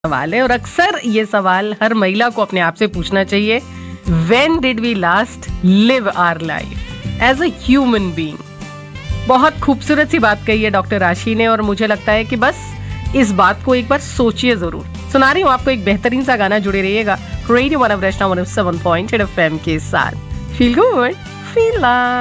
सवाल है और अक्सर ये सवाल हर महिला को अपने आप से पूछना चाहिए। When did we last live our life as a human being? बहुत खूबसूरत सी बात कही है डॉक्टर राशि ने और मुझे लगता है कि बस इस बात को एक बार सोचिए जरूर। सुना रही हूँ आपको एक बेहतरीन सा गाना, जुड़े रहिएगा रेडियो 107.8 FM के साथ। Feel good, feel